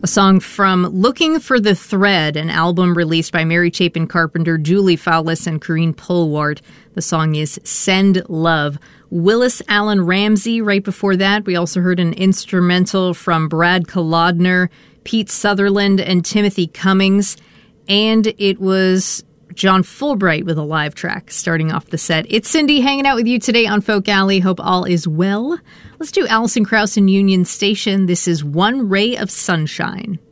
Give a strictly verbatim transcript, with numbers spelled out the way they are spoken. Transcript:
A song from Looking for the Thread, an album released by Mary Chapin Carpenter, Julie Fowlis, and Corinne Polwart. The song is Send Love. Willis Allen Ramsey, right before that. We also heard an instrumental from Brad Kolodner, Pete Sutherland, and Timothy Cummings. And it was John Fulbright with a live track starting off the set. It's Cindy hanging out with you today on Folk Alley. Hope all is well. Let's do Alison Krauss and Union Station. This is One Ray of Sunshine.